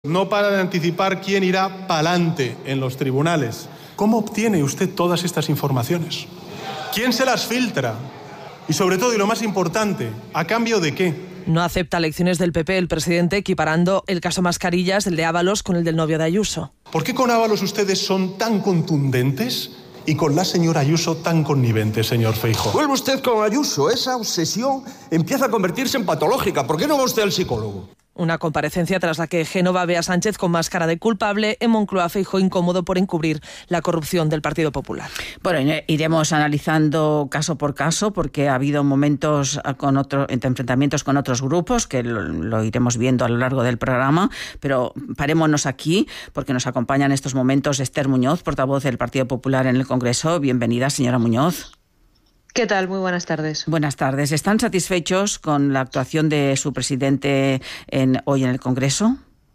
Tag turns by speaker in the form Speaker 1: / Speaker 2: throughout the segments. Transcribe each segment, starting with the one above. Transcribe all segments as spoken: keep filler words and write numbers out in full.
Speaker 1: No para de anticipar quién irá pa'lante en los tribunales. ¿Cómo obtiene usted todas estas informaciones? ¿Quién se las filtra? Y sobre todo, y lo más importante, ¿a cambio de qué?
Speaker 2: No acepta lecciones del P P el presidente, equiparando el caso Mascarillas, el de Ábalos, con el del novio de Ayuso.
Speaker 1: ¿Por qué con Ábalos ustedes son tan contundentes y con la señora Ayuso tan conniventes, señor Feijóo?
Speaker 3: Vuelve usted con Ayuso. Esa obsesión empieza a convertirse en patológica. ¿Por qué no va usted al psicólogo?
Speaker 2: Una comparecencia tras la que Génova ve a Sánchez con máscara de culpable. En Moncloa, Feijóo incómodo por encubrir la corrupción del Partido Popular.
Speaker 4: Bueno, iremos analizando caso por caso, porque ha habido momentos con otro, enfrentamientos con otros grupos, que lo, lo iremos viendo a lo largo del programa, pero parémonos aquí, porque nos acompaña en estos momentos Esther Muñoz, portavoz del Partido Popular en el Congreso. Bienvenida, señora Muñoz.
Speaker 5: ¿Qué tal? Muy buenas tardes.
Speaker 4: Buenas tardes. ¿Están satisfechos con la actuación de su presidente en, hoy en el Congreso?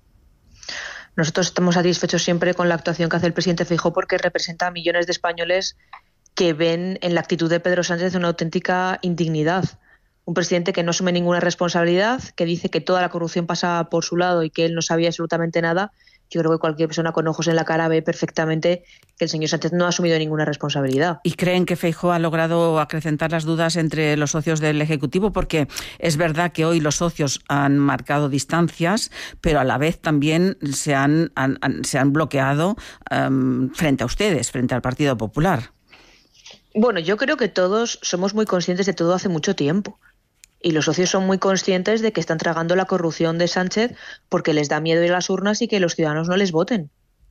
Speaker 5: Nosotros estamos satisfechos siempre con la actuación que hace el presidente Feijóo, porque representa a millones de españoles que ven en la actitud de Pedro Sánchez una auténtica indignidad. Un presidente que no asume ninguna responsabilidad, que dice que toda la corrupción pasa por su lado y que él no sabía absolutamente nada. Yo creo que cualquier persona con ojos en la cara ve perfectamente que el señor Sánchez no ha asumido ninguna responsabilidad.
Speaker 4: ¿Y creen que Feijóo ha logrado acrecentar las dudas entre los socios del Ejecutivo? Porque es verdad que hoy los socios han marcado distancias, pero a la vez también se han, han, han, se han bloqueado um, frente a ustedes, frente al Partido Popular.
Speaker 5: Bueno, yo creo que todos somos muy conscientes de todo hace mucho tiempo. Y los socios son muy conscientes de que están tragando la corrupción de Sánchez porque les da miedo ir a las urnas y que los ciudadanos no les voten.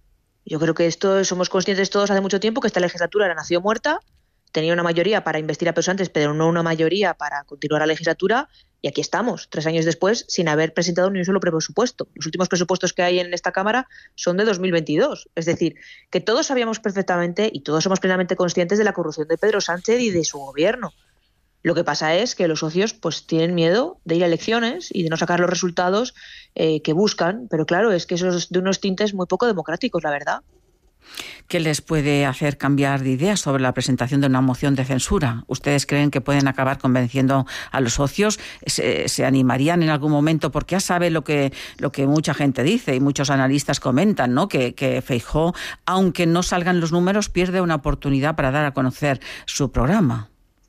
Speaker 5: Yo creo que esto somos conscientes todos hace mucho tiempo, que esta legislatura era nació muerta, tenía una mayoría para investir a Pedro Sánchez, pero no una mayoría para continuar la legislatura, y aquí estamos, tres años después, sin haber presentado ni un solo presupuesto. Los últimos presupuestos que hay en esta Cámara son de dos mil veintidós. Es decir, que todos sabíamos perfectamente y todos somos plenamente conscientes de la corrupción de Pedro Sánchez y de su gobierno. Lo que pasa es que los socios pues tienen miedo de ir a elecciones y de no sacar los resultados eh, que buscan, pero claro, es que eso es de unos tintes muy poco democráticos, la verdad.
Speaker 4: ¿Qué les puede hacer cambiar de idea sobre la presentación de una moción de censura? ¿Ustedes creen que pueden acabar convenciendo a los socios? ¿Se, se animarían en algún momento? Porque ya sabe lo que, lo que mucha gente dice y muchos analistas comentan, ¿no? Que, que Feijóo, aunque no salgan los números, pierde una oportunidad para dar a conocer su programa.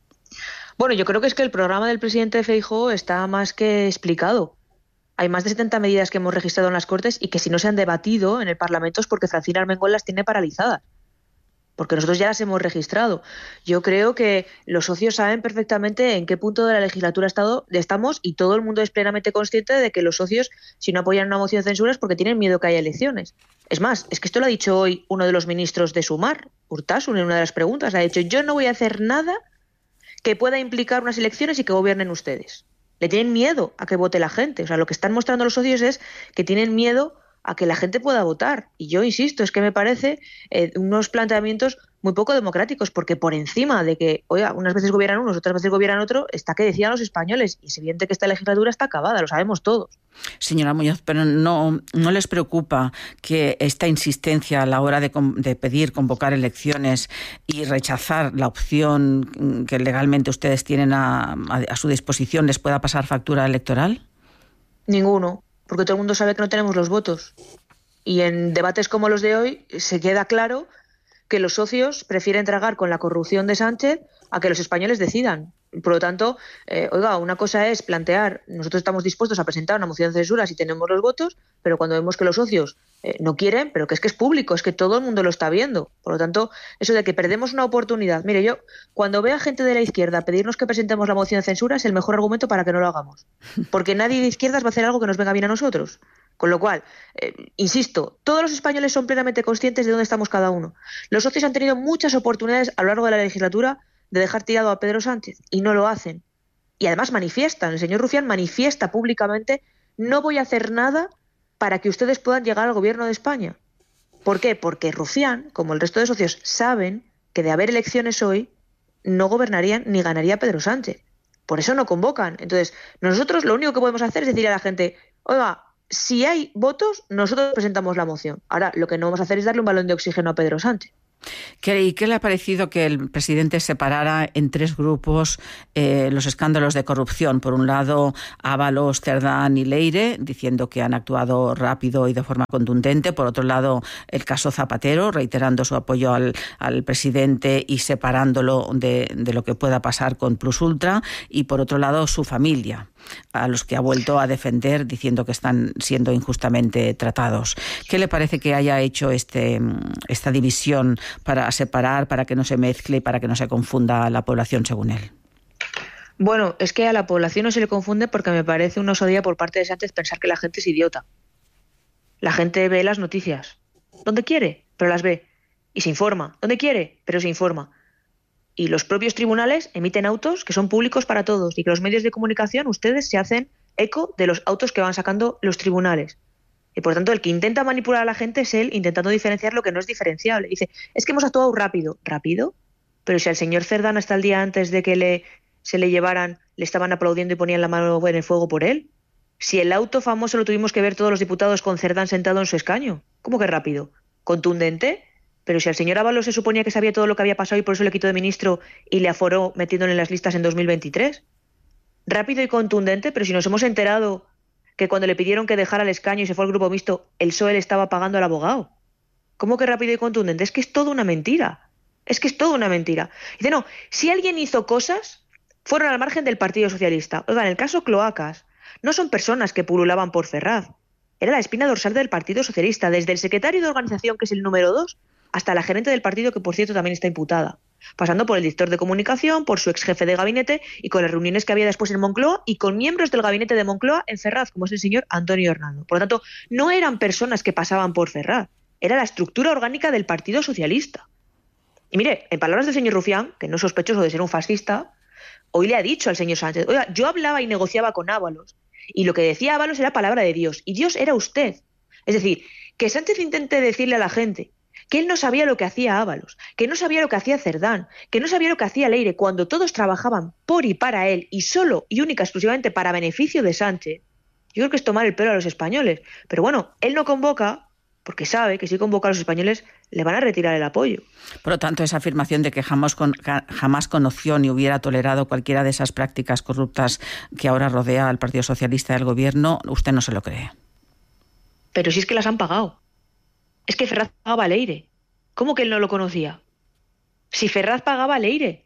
Speaker 5: Bueno, yo creo que es que el programa del presidente Feijóo está más que explicado. Hay más de setenta medidas que hemos registrado en las Cortes y que si no se han debatido en el Parlamento es porque Francina Armengol las tiene paralizadas. Porque nosotros ya las hemos registrado. Yo creo que los socios saben perfectamente en qué punto de la legislatura estamos y todo el mundo es plenamente consciente de que los socios, si no apoyan una moción de censura, es porque tienen miedo que haya elecciones. Es más, es que esto lo ha dicho hoy uno de los ministros de Sumar, Urtasun, en una de las preguntas. Ha dicho, yo no voy a hacer nada que pueda implicar unas elecciones y que gobiernen ustedes. Le tienen miedo a que vote la gente. O sea, lo que están mostrando los socios es que tienen miedo a que la gente pueda votar. Y yo insisto, es que me parece eh, unos planteamientos muy poco democráticos, porque por encima de que, oiga, unas veces gobiernan unos, otras veces gobiernan otro, está que decían los españoles. Y es evidente que esta legislatura está acabada, lo sabemos todos.
Speaker 4: Señora Muñoz, pero no, ¿no les preocupa que esta insistencia a la hora de, de pedir convocar elecciones y rechazar la opción que legalmente ustedes tienen a, a, a su disposición les pueda pasar factura electoral?
Speaker 5: Ninguno, porque todo el mundo sabe que no tenemos los votos. Y en debates como los de hoy se queda claro que los socios prefieren tragar con la corrupción de Sánchez a que los españoles decidan. Por lo tanto, eh, oiga, una cosa es plantear, nosotros estamos dispuestos a presentar una moción de censura si tenemos los votos, pero cuando vemos que los socios eh, no quieren, pero que es que es público, es que todo el mundo lo está viendo. Por lo tanto, eso de que perdemos una oportunidad. Mire, yo, cuando veo a gente de la izquierda pedirnos que presentemos la moción de censura, es el mejor argumento para que no lo hagamos. Porque nadie de izquierdas va a hacer algo que nos venga bien a nosotros. Con lo cual, eh, insisto, todos los españoles son plenamente conscientes de dónde estamos cada uno. Los socios han tenido muchas oportunidades a lo largo de la legislatura de dejar tirado a Pedro Sánchez y no lo hacen. Y además manifiestan, el señor Rufián manifiesta públicamente, no voy a hacer nada para que ustedes puedan llegar al gobierno de España. ¿Por qué? Porque Rufián, como el resto de socios, saben que de haber elecciones hoy no gobernarían ni ganaría Pedro Sánchez. Por eso no convocan. Entonces, nosotros lo único que podemos hacer es decir a la gente, oiga, si hay votos, nosotros presentamos la moción. Ahora, lo que no vamos a hacer es darle un balón de oxígeno a Pedro Sánchez.
Speaker 4: ¿Qué, ¿Y qué le ha parecido que el presidente separara en tres grupos eh, los escándalos de corrupción? Por un lado, Ábalos, Cerdán y Leire, diciendo que han actuado rápido y de forma contundente. Por otro lado, el caso Zapatero, reiterando su apoyo al, al presidente y separándolo de, de lo que pueda pasar con Plus Ultra. Y por otro lado, su familia, a los que ha vuelto a defender diciendo que están siendo injustamente tratados. ¿Qué le parece que haya hecho este, esta división para separar, para que no se mezcle y para que no se confunda la población, según él?
Speaker 5: Bueno, es que a la población no se le confunde porque me parece una osadía por parte de Sánchez pensar que la gente es idiota. La gente ve las noticias donde quiere, pero las ve. Y se informa donde quiere, pero se informa. Y los propios tribunales emiten autos que son públicos para todos y que los medios de comunicación, ustedes, se hacen eco de los autos que van sacando los tribunales. Y por tanto, el que intenta manipular a la gente es él intentando diferenciar lo que no es diferenciable. Dice, es que hemos actuado rápido. ¿Rápido? Pero si al señor Cerdán hasta el día antes de que le, se le llevaran le estaban aplaudiendo y ponían la mano en el fuego por él. Si el auto famoso lo tuvimos que ver todos los diputados con Cerdán sentado en su escaño. ¿Cómo que rápido? ¿Contundente? Pero si al señor Ábalos se suponía que sabía todo lo que había pasado y por eso le quitó de ministro y le aforó metiéndole en las listas en dos mil veintitrés. Rápido y contundente, pero si nos hemos enterado que cuando le pidieron que dejara el escaño y se fue al grupo mixto, el P S O E le estaba pagando al abogado. ¿Cómo que rápido y contundente? Es que es todo una mentira. Es que es todo una mentira. Dice, no, si alguien hizo cosas, fueron al margen del Partido Socialista. Oiga, en el caso Cloacas, no son personas que pululaban por Ferraz. Era la espina dorsal del Partido Socialista, desde el secretario de organización, que es el número dos, hasta la gerente del partido, que por cierto también está imputada, pasando por el director de comunicación, por su ex jefe de gabinete y con las reuniones que había después en Moncloa y con miembros del gabinete de Moncloa en Ferraz, como es el señor Antonio Hernando. Por lo tanto, no eran personas que pasaban por Ferraz, era la estructura orgánica del Partido Socialista. Y mire, en palabras del señor Rufián, que no es sospechoso de ser un fascista, hoy le ha dicho al señor Sánchez, oiga, yo hablaba y negociaba con Ábalos, y lo que decía Ábalos era palabra de Dios, y Dios era usted. Es decir, que Sánchez intente decirle a la gente que él no sabía lo que hacía Ábalos, que no sabía lo que hacía Cerdán, que no sabía lo que hacía Leire, cuando todos trabajaban por y para él, y solo y única exclusivamente para beneficio de Sánchez, yo creo que es tomar el pelo a los españoles. Pero bueno, él no convoca porque sabe que si convoca a los españoles le van a retirar el apoyo.
Speaker 4: Por lo tanto, esa afirmación de que jamás, con, jamás conoció ni hubiera tolerado cualquiera de esas prácticas corruptas que ahora rodea al Partido Socialista del Gobierno, usted no se lo cree.
Speaker 5: Pero si es que las han pagado. Es que Ferraz pagaba a Leire. ¿Cómo que él no lo conocía? Si Ferraz pagaba a Leire.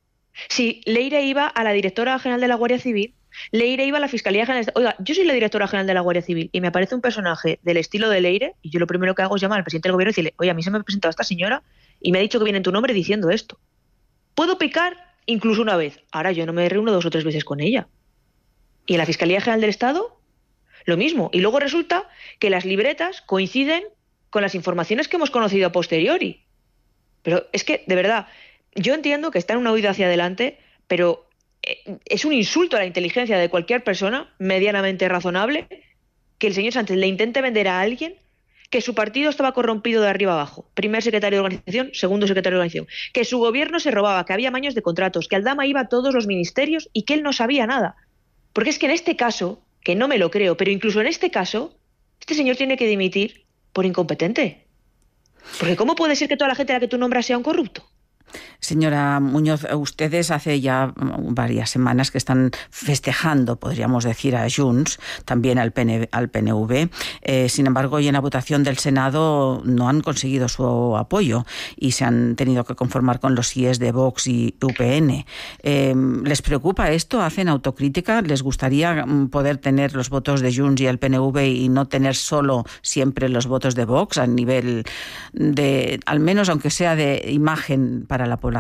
Speaker 5: Si Leire iba a la directora general de la Guardia Civil, Leire iba a la Fiscalía General. Oiga, yo soy la directora general de la Guardia Civil y me aparece un personaje del estilo de Leire y yo lo primero que hago es llamar al presidente del gobierno y decirle, oye, a mí se me ha presentado esta señora y me ha dicho que viene en tu nombre diciendo esto. Puedo pecar incluso una vez. Ahora yo no me reúno dos o tres veces con ella. Y en la Fiscalía General del Estado, lo mismo. Y luego resulta que las libretas coinciden con las informaciones que hemos conocido a posteriori. Pero es que, de verdad, yo entiendo que está en una huida hacia adelante, pero es un insulto a la inteligencia de cualquier persona medianamente razonable que el señor Sánchez le intente vender a alguien que su partido estaba corrompido de arriba abajo. Primer secretario de organización, segundo secretario de organización. Que su gobierno se robaba, que había amaños de contratos, que Aldama iba a todos los ministerios y que él no sabía nada. Porque es que en este caso, que no me lo creo, pero incluso en este caso, este señor tiene que dimitir por incompetente. Porque ¿cómo puede ser que toda la gente a la que tú nombras sea un corrupto?
Speaker 4: Señora Muñoz, ustedes hace ya varias semanas que están festejando, podríamos decir, a Junts, también al, P N, al P N V. Eh, sin embargo, hoy en la votación del Senado no han conseguido su apoyo y se han tenido que conformar con los síes de Vox y U P N. Eh, ¿Les preocupa esto? ¿Hacen autocrítica? ¿Les gustaría poder tener los votos de Junts y el P N V y no tener solo siempre los votos de Vox a nivel de, al menos aunque sea de imagen para la población?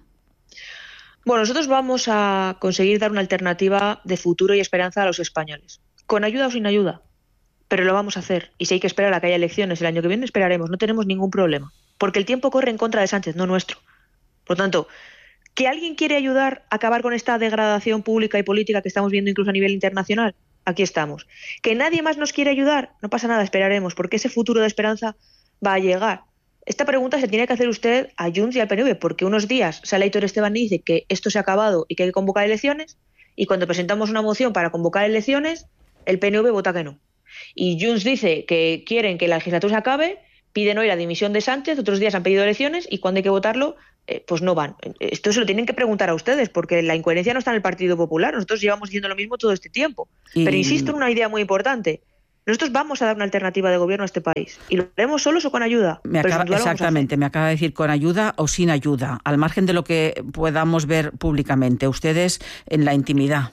Speaker 5: Bueno, nosotros vamos a conseguir dar una alternativa de futuro y esperanza a los españoles, con ayuda o sin ayuda, pero lo vamos a hacer. Y si hay que esperar a que haya elecciones el año que viene, esperaremos, no tenemos ningún problema, porque el tiempo corre en contra de Sánchez, no nuestro. Por lo tanto, ¿que alguien quiere ayudar a acabar con esta degradación pública y política que estamos viendo incluso a nivel internacional? Aquí estamos. ¿Que nadie más nos quiere ayudar? No pasa nada, esperaremos, porque ese futuro de esperanza va a llegar. Esta pregunta se tiene que hacer usted a Junts y al P N V, porque unos días sale Aitor Esteban y dice que esto se ha acabado y que hay que convocar elecciones, y cuando presentamos una moción para convocar elecciones, el P N V vota que no. Y Junts dice que quieren que la legislatura se acabe, piden hoy la dimisión de Sánchez, otros días han pedido elecciones y cuando hay que votarlo, eh, pues no van. Esto se lo tienen que preguntar a ustedes, porque la incoherencia no está en el Partido Popular. Nosotros llevamos diciendo lo mismo todo este tiempo. Y... Pero insisto en una idea muy importante. Nosotros vamos a dar una alternativa de gobierno a este país. ¿Y lo haremos solos o con ayuda?
Speaker 4: Me acaba, exactamente, me acaba de decir con ayuda o sin ayuda, al margen de lo que podamos ver públicamente. Ustedes, en la intimidad,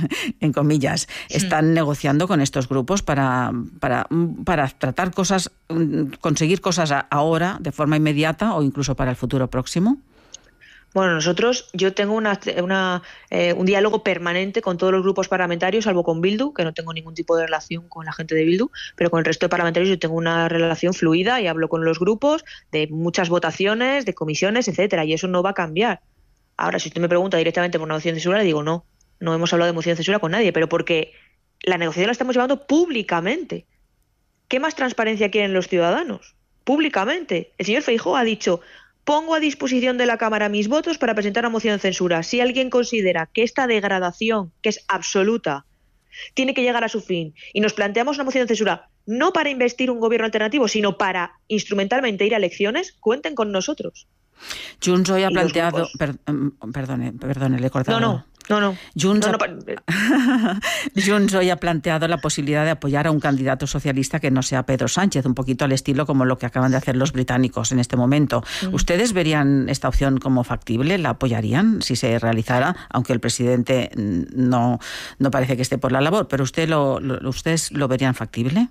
Speaker 4: en comillas, están sí. negociando con estos grupos para, para, para tratar cosas, conseguir cosas ahora, de forma inmediata o incluso para el futuro próximo.
Speaker 5: Bueno, nosotros, yo tengo una, una, eh, un diálogo permanente con todos los grupos parlamentarios, salvo con Bildu, que no tengo ningún tipo de relación con la gente de Bildu, pero con el resto de parlamentarios yo tengo una relación fluida y hablo con los grupos de muchas votaciones, de comisiones, etcétera, y eso no va a cambiar. Ahora, si usted me pregunta directamente por una moción de censura, le digo no, no hemos hablado de moción de censura con nadie, pero porque la negociación la estamos llevando públicamente. ¿Qué más transparencia quieren los ciudadanos? Públicamente. El señor Feijóo ha dicho... Pongo a disposición de la Cámara mis votos para presentar una moción de censura. Si alguien considera que esta degradación, que es absoluta, tiene que llegar a su fin y nos planteamos una moción de censura no para investir un gobierno alternativo, sino para instrumentalmente ir a elecciones, cuenten con nosotros.
Speaker 4: Junts hoy ha planteado... Per, perdone, perdone, le he cortado.
Speaker 5: No, no. No, no.
Speaker 4: Junts,
Speaker 5: no, no.
Speaker 4: Ha... Junts hoy ha planteado la posibilidad de apoyar a un candidato socialista que no sea Pedro Sánchez, un poquito al estilo como lo que acaban de hacer los británicos en este momento. Mm. ¿Ustedes verían esta opción como factible? ¿La apoyarían si se realizara? Aunque el presidente no, no parece que esté por la labor, pero usted lo, lo, ¿ustedes lo verían factible?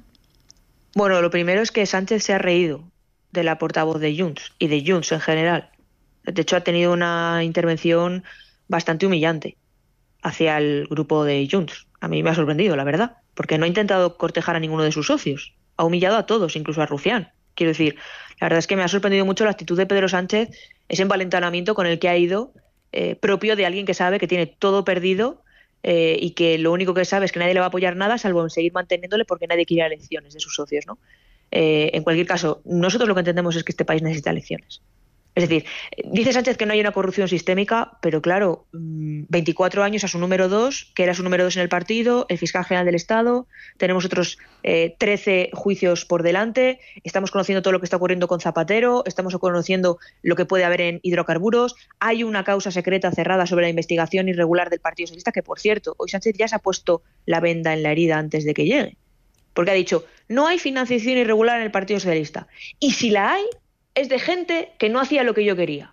Speaker 5: Bueno, lo primero es que Sánchez se ha reído de la portavoz de Junts y de Junts en general. De hecho, ha tenido una intervención bastante humillante hacia el grupo de Junts. A mí me ha sorprendido, la verdad, porque no ha intentado cortejar a ninguno de sus socios. Ha humillado a todos, incluso a Rufián. Quiero decir, la verdad es que me ha sorprendido mucho la actitud de Pedro Sánchez, ese envalentonamiento con el que ha ido, eh, propio de alguien que sabe que tiene todo perdido eh, y que lo único que sabe es que nadie le va a apoyar nada, salvo en seguir manteniéndole porque nadie quiere elecciones de sus socios, ¿no? Eh, en cualquier caso, nosotros lo que entendemos es que este país necesita elecciones. Es decir, dice Sánchez que no hay una corrupción sistémica, pero claro, veinticuatro años a su número dos, que era su número dos en el partido, el fiscal general del Estado, tenemos otros eh, trece juicios por delante, estamos conociendo todo lo que está ocurriendo con Zapatero, estamos conociendo lo que puede haber en hidrocarburos, hay una causa secreta cerrada sobre la investigación irregular del Partido Socialista, que por cierto, hoy Sánchez ya se ha puesto la venda en la herida antes de que llegue, porque ha dicho, no hay financiación irregular en el Partido Socialista, y si la hay, es de gente que no hacía lo que yo quería.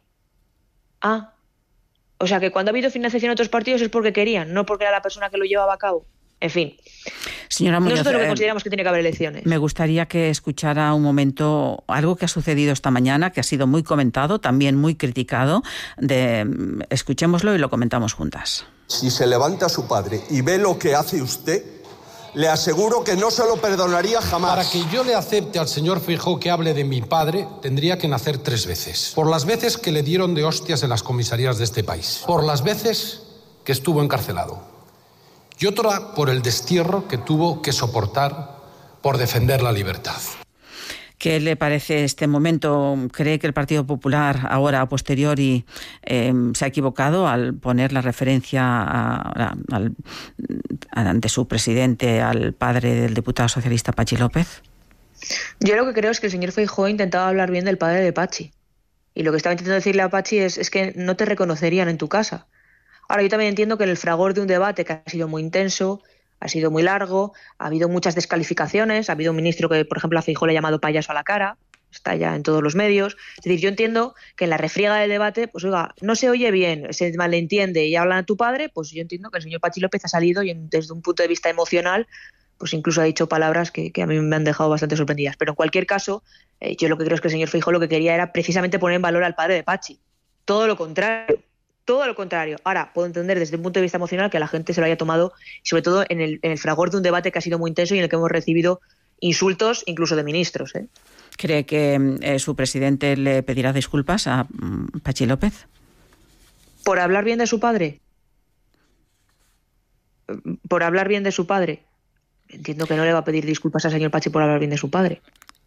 Speaker 5: Ah, o sea que cuando ha habido financiación en otros partidos es porque querían, no porque era la persona que lo llevaba a cabo. En fin,
Speaker 4: señora Muñoz,
Speaker 5: nosotros lo que consideramos que tiene que haber elecciones.
Speaker 4: Me gustaría que escuchara un momento algo que ha sucedido esta mañana, que ha sido muy comentado, también muy criticado. De, escuchémoslo y lo comentamos juntas.
Speaker 3: Si se levanta su padre y ve lo que hace usted, le aseguro que no se lo perdonaría jamás.
Speaker 6: Para que yo le acepte al señor Feijóo que hable de mi padre, tendría que nacer tres veces. Por las veces que le dieron de hostias en las comisarías de este país. Por las veces que estuvo encarcelado. Y otra por el destierro que tuvo que soportar por defender la libertad.
Speaker 4: ¿Qué le parece este momento? ¿Cree que el Partido Popular, ahora a posteriori, eh, se ha equivocado al poner la referencia a, a, al, a, ante su presidente al padre del diputado socialista Pachi López?
Speaker 5: Yo lo que creo es que el señor Feijóo intentaba hablar bien del padre de Pachi. Y lo que estaba intentando decirle a Pachi es, es que no te reconocerían en tu casa. Ahora, yo también entiendo que en el fragor de un debate que ha sido muy intenso, ha sido muy largo, ha habido muchas descalificaciones, ha habido un ministro que, por ejemplo, a Feijóo le ha llamado payaso a la cara, está ya en todos los medios. Es decir, yo entiendo que en la refriega del debate, pues oiga, no se oye bien, se malentiende y hablan a tu padre, pues yo entiendo que el señor Pachi López ha salido y desde un punto de vista emocional, pues incluso ha dicho palabras que, que a mí me han dejado bastante sorprendidas. Pero en cualquier caso, eh, yo lo que creo es que el señor Feijóo lo que quería era precisamente poner en valor al padre de Pachi. Todo lo contrario. Todo lo contrario. Ahora, puedo entender desde un punto de vista emocional que la gente se lo haya tomado, sobre todo en el, en el fragor de un debate que ha sido muy intenso y en el que hemos recibido insultos incluso de ministros. ¿eh?
Speaker 4: ¿Cree que eh, su presidente le pedirá disculpas a um, Pachi López?
Speaker 5: ¿Por hablar bien de su padre? ¿Por hablar bien de su padre? Entiendo que no le va a pedir disculpas al señor Pachi por hablar bien de su padre.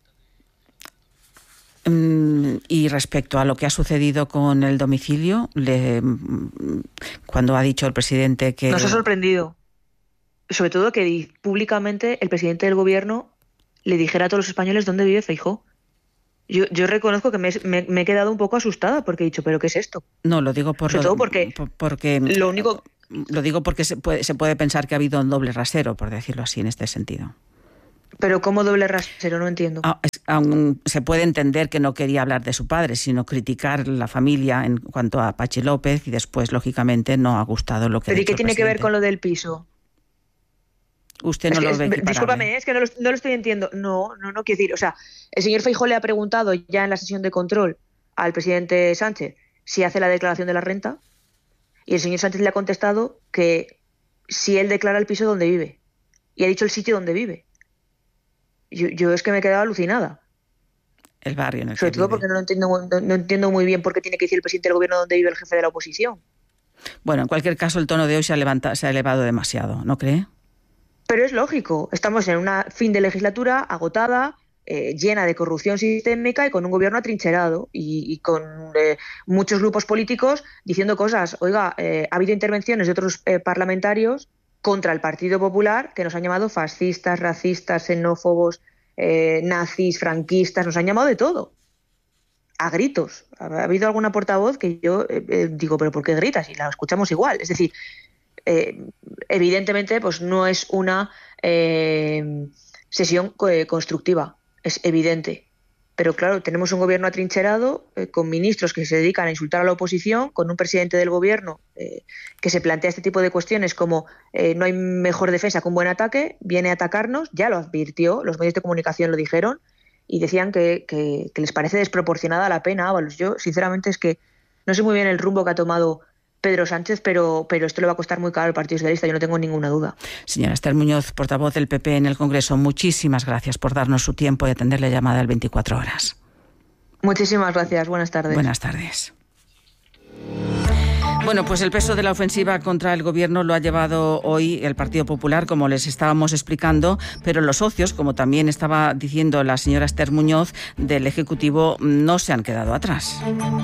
Speaker 4: Y respecto a lo que ha sucedido con el domicilio, le, cuando ha dicho el presidente que...
Speaker 5: Nos ha sorprendido. Sobre todo que públicamente el presidente del gobierno le dijera a todos los españoles dónde vive Feijóo. Yo, yo reconozco que me, me, me he quedado un poco asustada porque he dicho, ¿pero qué es esto?
Speaker 4: No, lo digo por
Speaker 5: Sobre
Speaker 4: lo,
Speaker 5: todo porque,
Speaker 4: por, porque
Speaker 5: lo único...
Speaker 4: Lo digo porque se puede, se puede pensar que ha habido un doble rasero, por decirlo así, en este sentido.
Speaker 5: ¿Pero cómo doble rasero? No entiendo.
Speaker 4: Ah, es, aún se puede entender que no quería hablar de su padre, sino criticar la familia en cuanto a Pachi López y después, lógicamente, no ha gustado lo que
Speaker 5: ¿Pero
Speaker 4: ha
Speaker 5: y qué
Speaker 4: dicho
Speaker 5: tiene
Speaker 4: el
Speaker 5: que ver
Speaker 4: presidente.
Speaker 5: con lo del piso?
Speaker 4: Usted no
Speaker 5: es
Speaker 4: lo
Speaker 5: que,
Speaker 4: ve equiparable.
Speaker 5: Discúlpame, es que no lo, no lo estoy entendiendo. No, no, no quiero decir. O sea, el señor Feijóo le ha preguntado ya en la sesión de control al presidente Sánchez si hace la declaración de la renta y el señor Sánchez le ha contestado que si él declara el piso donde vive y ha dicho el sitio donde vive. Yo, yo es que me he quedado alucinada.
Speaker 4: El barrio en el
Speaker 5: Sobre
Speaker 4: que
Speaker 5: todo
Speaker 4: vive.
Speaker 5: porque no entiendo, no, no entiendo muy bien por qué tiene que decir el presidente del gobierno donde vive el jefe de la oposición.
Speaker 4: Bueno, en cualquier caso, el tono de hoy se ha, levantado, se ha elevado demasiado, ¿no cree?
Speaker 5: Pero es lógico. Estamos en una fin de legislatura agotada, eh, llena de corrupción sistémica y con un gobierno atrincherado y, y con eh, muchos grupos políticos diciendo cosas. Oiga, eh, ha habido intervenciones de otros eh, parlamentarios contra el Partido Popular que nos han llamado fascistas, racistas, xenófobos, eh, nazis, franquistas, nos han llamado de todo. A gritos. Ha habido alguna portavoz que yo eh, eh, digo, ¿pero por qué gritas? Y la escuchamos igual. Es decir, eh, evidentemente pues no es una eh, sesión eh, constructiva. Es evidente. Pero claro, tenemos un gobierno atrincherado eh, con ministros que se dedican a insultar a la oposición, con un presidente del gobierno eh, que se plantea este tipo de cuestiones como eh, no hay mejor defensa que un buen ataque, viene a atacarnos, ya lo advirtió, los medios de comunicación lo dijeron y decían que, que, que les parece desproporcionada la pena a Ábalos. Yo, sinceramente, es que no sé muy bien el rumbo que ha tomado Pedro Sánchez, pero, pero esto le va a costar muy caro al Partido Socialista, yo no tengo ninguna duda.
Speaker 4: Señora Esther Muñoz, portavoz del P P en el Congreso, muchísimas gracias por darnos su tiempo y atender la llamada del veinticuatro horas.
Speaker 5: Muchísimas gracias, buenas tardes.
Speaker 4: Buenas tardes. Bueno, pues el peso de la ofensiva contra el Gobierno lo ha llevado hoy el Partido Popular, como les estábamos explicando, pero los socios, como también estaba diciendo la señora Esther Muñoz, del Ejecutivo, no se han quedado atrás.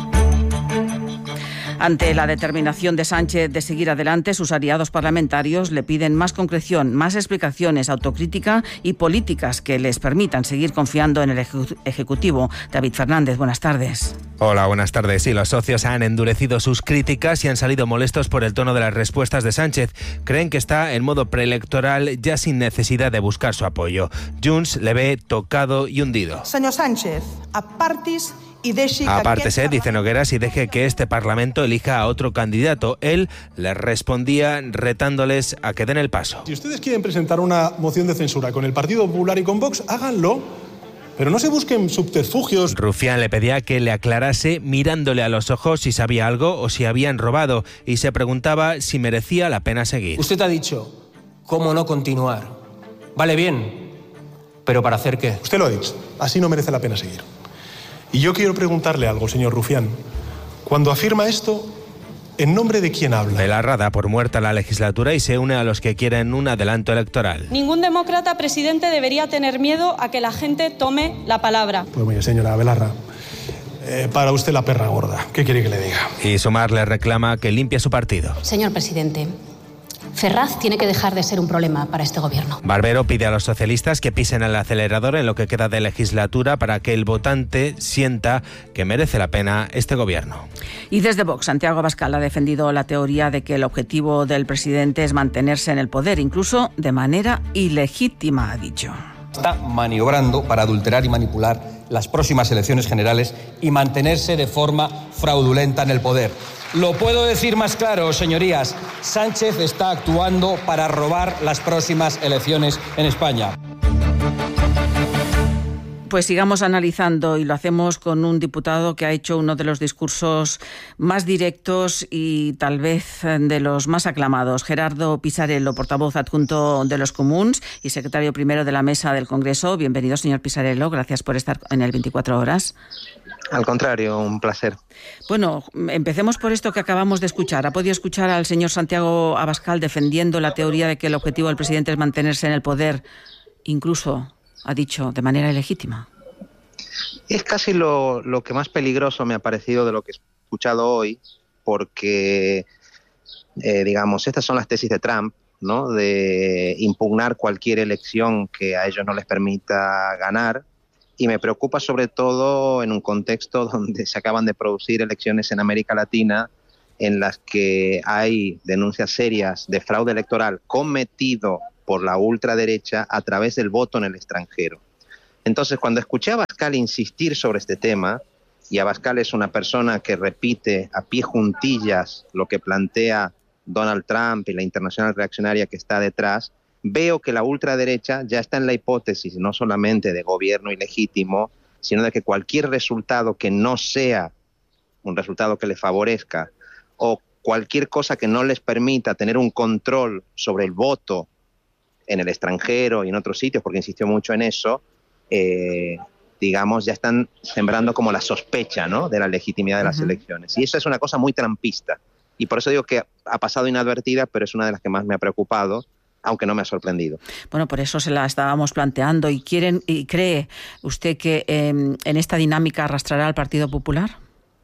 Speaker 4: Ante la determinación de Sánchez de seguir adelante, sus aliados parlamentarios le piden más concreción, más explicaciones, autocrítica y políticas que les permitan seguir confiando en el ejecu- Ejecutivo. David Fernández, buenas tardes.
Speaker 7: Hola, buenas tardes. Sí, los socios han endurecido sus críticas y han salido molestos por el tono de las respuestas de Sánchez. Creen que está en modo preelectoral ya sin necesidad de buscar su apoyo. Junts le ve tocado y hundido.
Speaker 8: Señor Sánchez, apartis y deje...
Speaker 7: Apártese, dice Nogueras, y deje que este Parlamento elija a otro candidato. Él les respondía retándoles a que den el paso.
Speaker 1: Si ustedes quieren presentar una moción de censura con el Partido Popular y con Vox, háganlo. Pero no se busquen subterfugios.
Speaker 7: Rufián le pedía que le aclarase mirándole a los ojos si sabía algo o si habían robado y se preguntaba si merecía la pena seguir.
Speaker 9: Usted ha dicho, ¿cómo no continuar? Vale bien, pero ¿para hacer qué?
Speaker 1: Usted lo ha dicho, así no merece la pena seguir. Y yo quiero preguntarle algo, señor Rufián. Cuando afirma esto, ¿en nombre de quién habla?
Speaker 7: El Arra da por muerta la legislatura y se une a los que quieren un adelanto electoral.
Speaker 10: Ningún demócrata, presidente, debería tener miedo a que la gente tome la palabra.
Speaker 1: Pues mire, señora Belarra, eh, para usted la perra gorda. ¿Qué quiere que le diga?
Speaker 7: Y Sumar le reclama que limpie su partido.
Speaker 11: Señor presidente, Ferraz tiene que dejar de ser un problema para este gobierno.
Speaker 7: Barbero pide a los socialistas que pisen el acelerador en lo que queda de legislatura para que el votante sienta que merece la pena este gobierno.
Speaker 4: Y desde Vox, Santiago Abascal ha defendido la teoría de que el objetivo del presidente es mantenerse en el poder, incluso de manera ilegítima, ha dicho.
Speaker 3: Está maniobrando para adulterar y manipular las próximas elecciones generales y mantenerse de forma fraudulenta en el poder. Lo puedo decir más claro, señorías. Sánchez está actuando para robar las próximas elecciones en España.
Speaker 4: Pues sigamos analizando y lo hacemos con un diputado que ha hecho uno de los discursos más directos y tal vez de los más aclamados. Gerardo Pisarello, portavoz adjunto de los Comuns y secretario primero de la Mesa del Congreso. Bienvenido, señor Pisarello. Gracias por estar en el veinticuatro horas.
Speaker 12: Al contrario, un placer.
Speaker 4: Bueno, empecemos por esto que acabamos de escuchar. ¿Ha podido escuchar al señor Santiago Abascal defendiendo la teoría de que el objetivo del presidente es mantenerse en el poder, incluso, ha dicho, de manera ilegítima?
Speaker 12: Es casi lo, lo que más peligroso me ha parecido de lo que he escuchado hoy, porque, eh, digamos, estas son las tesis de Trump, ¿no? De impugnar cualquier elección que a ellos no les permita ganar y me preocupa sobre todo en un contexto donde se acaban de producir elecciones en América Latina en las que hay denuncias serias de fraude electoral cometido por la ultraderecha a través del voto en el extranjero. Entonces, cuando escuché a Abascal insistir sobre este tema, y Abascal es una persona que repite a pie juntillas lo que plantea Donald Trump y la internacional reaccionaria que está detrás, veo que la ultraderecha ya está en la hipótesis no solamente de gobierno ilegítimo, sino de que cualquier resultado que no sea un resultado que les favorezca o cualquier cosa que no les permita tener un control sobre el voto en el extranjero y en otros sitios, porque insistió mucho en eso, eh, digamos, ya están sembrando como la sospecha, ¿no?, de la legitimidad de las uh-huh. elecciones. Y eso es una cosa muy trampista. Y por eso digo que ha pasado inadvertida, pero es una de las que más me ha preocupado, aunque no me ha sorprendido.
Speaker 4: Bueno, por eso se la estábamos planteando. ¿Y quieren y cree usted que eh, en esta dinámica arrastrará al Partido Popular?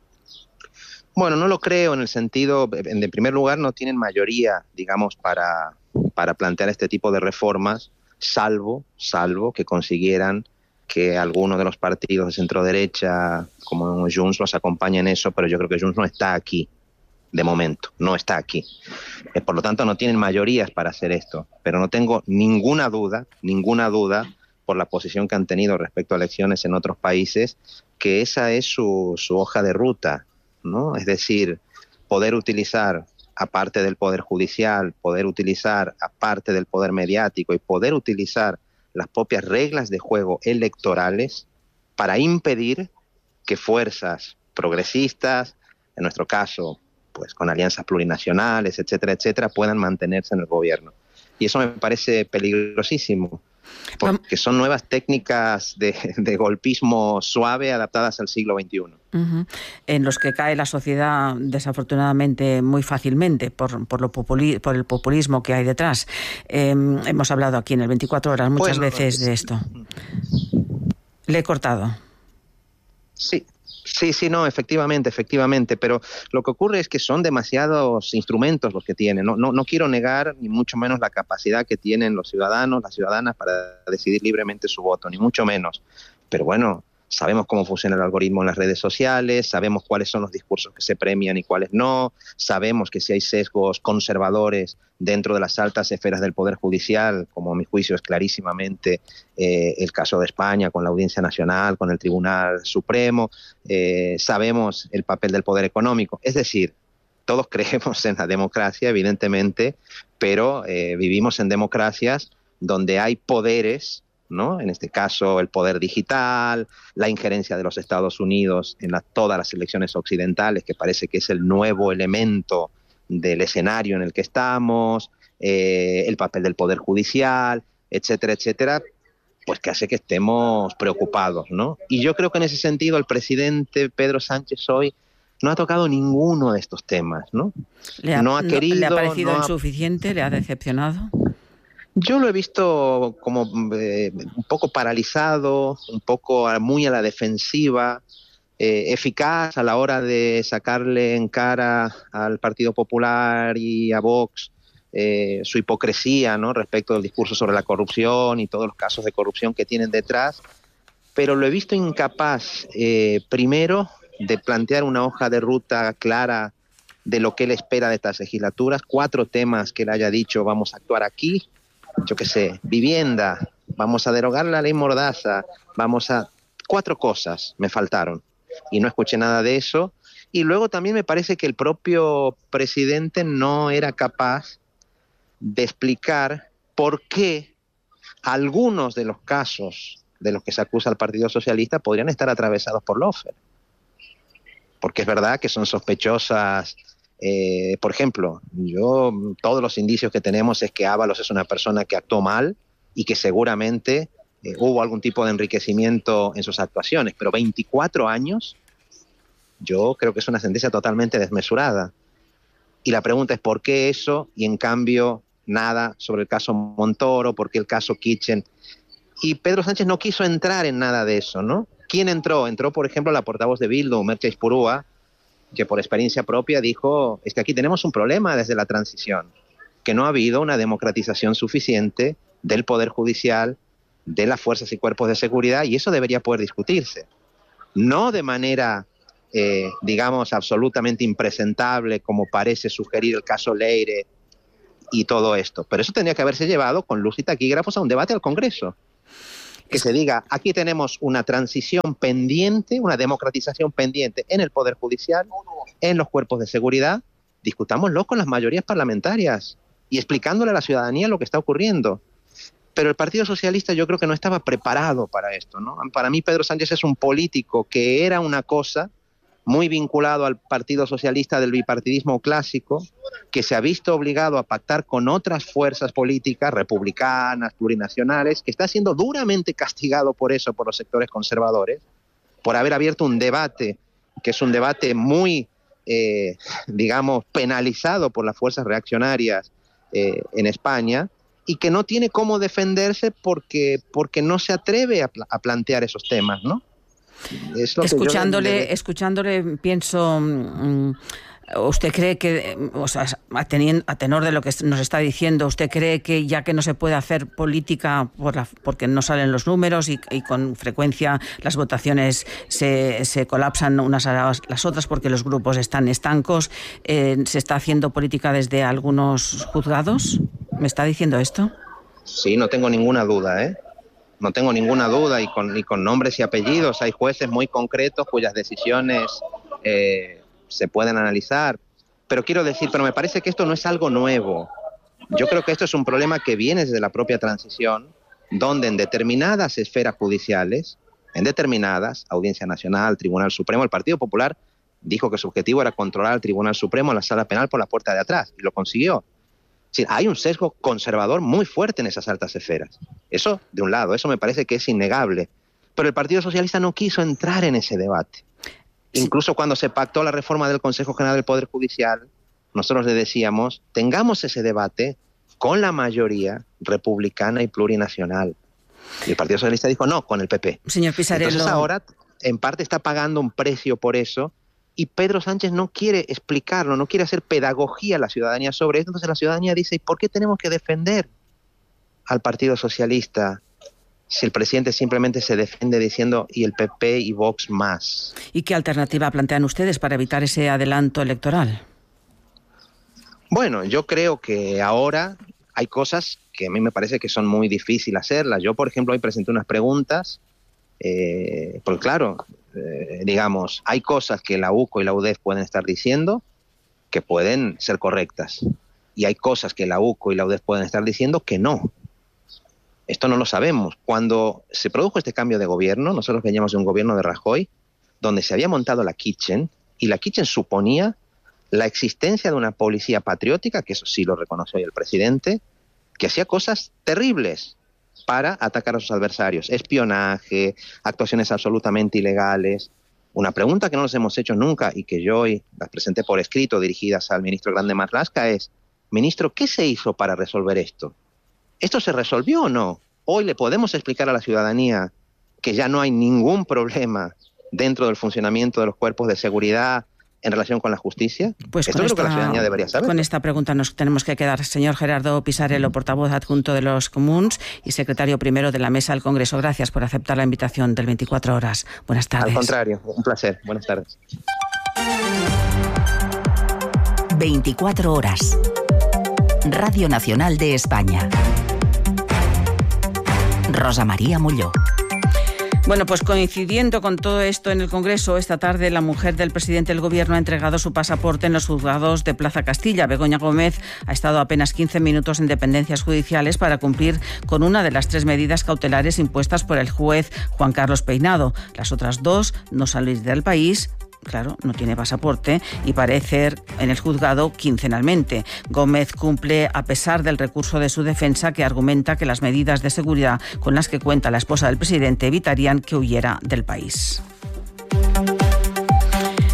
Speaker 12: Bueno, no lo creo en el sentido, en primer lugar, no tienen mayoría, digamos, para, para plantear este tipo de reformas, salvo, salvo que consiguieran que algunos de los partidos de centro-derecha, como Junts, los acompañen en eso, pero yo creo que Junts no está aquí. De momento, no está aquí. Eh, por lo tanto, no tienen mayorías para hacer esto. Pero no tengo ninguna duda, ninguna duda, por la posición que han tenido respecto a elecciones en otros países, que esa es su, su hoja de ruta, ¿no? Es decir, poder utilizar, aparte del poder judicial, poder utilizar, aparte del poder mediático, y poder utilizar las propias reglas de juego electorales para impedir que fuerzas progresistas, en nuestro caso, pues con alianzas plurinacionales, etcétera, etcétera, puedan mantenerse en el gobierno. Y eso me parece peligrosísimo, porque son nuevas técnicas de, de golpismo suave adaptadas al siglo veintiuno.
Speaker 4: Uh-huh. En los que cae la sociedad, desafortunadamente, muy fácilmente por, por, lo populi- por el populismo que hay detrás. Eh, hemos hablado aquí en el veinticuatro horas muchas bueno, veces de esto. Le he cortado.
Speaker 12: Sí. Sí, sí, no, efectivamente, efectivamente, pero lo que ocurre es que son demasiados instrumentos los que tienen. No, no, no quiero negar ni mucho menos la capacidad que tienen los ciudadanos, las ciudadanas para decidir libremente su voto, ni mucho menos. Pero bueno, sabemos cómo funciona el algoritmo en las redes sociales, sabemos cuáles son los discursos que se premian y cuáles no, sabemos que si hay sesgos conservadores dentro de las altas esferas del Poder Judicial, como a mi juicio es clarísimamente eh, el caso de España con la Audiencia Nacional, con el Tribunal Supremo, eh, sabemos el papel del poder económico. Es decir, todos creemos en la democracia, evidentemente, pero eh, vivimos en democracias donde hay poderes, ¿no? En este caso, el poder digital, la injerencia de los Estados Unidos en la, todas las elecciones occidentales, que parece que es el nuevo elemento del escenario en el que estamos, eh, el papel del poder judicial, etcétera, etcétera, pues que hace que estemos preocupados, ¿no? Y yo creo que en ese sentido el presidente Pedro Sánchez hoy no ha tocado ninguno de estos temas, ¿no?
Speaker 4: ¿Le ha,
Speaker 12: no ha querido,
Speaker 4: ¿le ha parecido
Speaker 12: no ha...
Speaker 4: insuficiente? ¿Le ha decepcionado?
Speaker 12: Yo lo he visto como eh, un poco paralizado, un poco muy a la defensiva, eh, eficaz a la hora de sacarle en cara al Partido Popular y a Vox eh, su hipocresía, ¿no?, respecto del discurso sobre la corrupción y todos los casos de corrupción que tienen detrás, pero lo he visto incapaz, eh, primero, de plantear una hoja de ruta clara de lo que él espera de estas legislaturas, cuatro temas que él haya dicho, vamos a actuar aquí, yo qué sé, vivienda, vamos a derogar la ley Mordaza, vamos a... Cuatro cosas me faltaron y no escuché nada de eso. Y luego también me parece que el propio presidente no era capaz de explicar por qué algunos de los casos de los que se acusa al Partido Socialista podrían estar atravesados por lawfare. Porque es verdad que son sospechosas. Eh, por ejemplo, yo todos los indicios que tenemos es que Ábalos es una persona que actuó mal y que seguramente eh, hubo algún tipo de enriquecimiento en sus actuaciones, pero veinticuatro años, yo creo que es una sentencia totalmente desmesurada. Y la pregunta es ¿por qué eso? Y en cambio nada sobre el caso Montoro, ¿por qué el caso Kitchen? Y Pedro Sánchez no quiso entrar en nada de eso, ¿no? ¿Quién entró? Entró, por ejemplo, la portavoz de Bildu, Merche Aizpurua, que por experiencia propia dijo, es que aquí tenemos un problema desde la transición, que no ha habido una democratización suficiente del Poder Judicial de las fuerzas y cuerpos de seguridad, y eso debería poder discutirse. No de manera, eh, digamos, absolutamente impresentable, como parece sugerir el caso Leire y todo esto. Pero eso tendría que haberse llevado con luz y taquígrafos a un debate al Congreso. Que se diga, aquí tenemos una transición pendiente, una democratización pendiente en el Poder Judicial, en los cuerpos de seguridad, discutámoslo con las mayorías parlamentarias y explicándole a la ciudadanía lo que está ocurriendo. Pero el Partido Socialista yo creo que no estaba preparado para esto, ¿no? Para mí Pedro Sánchez es un político que era una cosa, muy vinculado al Partido Socialista del bipartidismo clásico, que se ha visto obligado a pactar con otras fuerzas políticas, republicanas, plurinacionales, que está siendo duramente castigado por eso, por los sectores conservadores, por haber abierto un debate, que es un debate muy, eh, digamos, penalizado por las fuerzas reaccionarias eh, en España, y que no tiene cómo defenderse porque, porque no se atreve a, pl- a plantear esos temas, ¿no? Es lo
Speaker 4: escuchándole,
Speaker 12: que yo le...
Speaker 4: escuchándole, pienso, mmm, ¿usted cree que, o sea, a, teniendo, a tenor de lo que nos está diciendo, ¿usted cree que ya que no se puede hacer política por la, porque no salen los números y, y con frecuencia las votaciones se, se colapsan unas a las otras porque los grupos están estancos, eh, se está haciendo política desde algunos juzgados? ¿Me está diciendo esto?
Speaker 12: Sí, no tengo ninguna duda, ¿eh? No tengo ninguna duda, y con, y con nombres y apellidos. Hay jueces muy concretos cuyas decisiones eh, se pueden analizar. Pero quiero decir, pero me parece que esto no es algo nuevo. Yo creo que esto es un problema que viene desde la propia transición, donde en determinadas esferas judiciales, en determinadas, Audiencia Nacional, Tribunal Supremo, el Partido Popular dijo que su objetivo era controlar al Tribunal Supremo, la sala penal, por la puerta de atrás, y lo consiguió. Sí, hay un sesgo conservador muy fuerte en esas altas esferas. Eso, de un lado, eso me parece que es innegable. Pero el Partido Socialista no quiso entrar en ese debate. Sí. Incluso cuando se pactó la reforma del Consejo General del Poder Judicial, nosotros le decíamos, tengamos ese debate con la mayoría republicana y plurinacional. Y el Partido Socialista dijo, no, con el P P.
Speaker 4: Señor Pisarello.
Speaker 12: Entonces ahora, en parte, está pagando un precio por eso, y Pedro Sánchez no quiere explicarlo, no quiere hacer pedagogía a la ciudadanía sobre esto. Entonces la ciudadanía dice, ¿y por qué tenemos que defender al Partido Socialista si el presidente simplemente se defiende diciendo y el P P y Vox más?
Speaker 4: ¿Y qué alternativa plantean ustedes para evitar ese adelanto electoral?
Speaker 12: Bueno, yo creo que ahora hay cosas que a mí me parece que son muy difíciles hacerlas. Yo, por ejemplo, hoy presenté unas preguntas, eh, porque claro... Eh, digamos, hay cosas que la U C O y la U D E F pueden estar diciendo que pueden ser correctas, y hay cosas que la U C O y la U D E F pueden estar diciendo que no. Esto no lo sabemos. Cuando se produjo este cambio de gobierno, nosotros veníamos de un gobierno de Rajoy, donde se había montado la Kitchen, y la Kitchen suponía la existencia de una policía patriótica, que eso sí lo reconoció hoy el presidente, que hacía cosas terribles para atacar a sus adversarios, espionaje, actuaciones absolutamente ilegales. Una pregunta que no nos hemos hecho nunca y que yo hoy las presenté por escrito dirigidas al ministro Grande Marlaska es, ministro, ¿qué se hizo para resolver esto? ¿Esto se resolvió o no? Hoy le podemos explicar a la ciudadanía que ya no hay ningún problema dentro del funcionamiento de los cuerpos de seguridad en relación con la justicia.
Speaker 4: Pues
Speaker 12: esto es lo que la ciudadanía debería saber.
Speaker 4: Con esta pregunta nos tenemos que quedar. Señor Gerardo Pisarello, portavoz adjunto de los Comuns y secretario primero de la Mesa del Congreso, gracias por aceptar la invitación del veinticuatro horas. Buenas tardes.
Speaker 12: Al contrario, un placer. Buenas tardes.
Speaker 13: veinticuatro horas. Radio Nacional de España. Rosa María Molló.
Speaker 4: Bueno, pues coincidiendo con todo esto en el Congreso, esta tarde la mujer del presidente del Gobierno ha entregado su pasaporte en los juzgados de Plaza Castilla. Begoña Gómez ha estado apenas quince minutos en dependencias judiciales para cumplir con una de las tres medidas cautelares impuestas por el juez Juan Carlos Peinado. Las otras dos, no salir del país, claro, no tiene pasaporte, y parecer en el juzgado quincenalmente. Gómez cumple a pesar del recurso de su defensa, que argumenta que las medidas de seguridad con las que cuenta la esposa del presidente evitarían que huyera del país.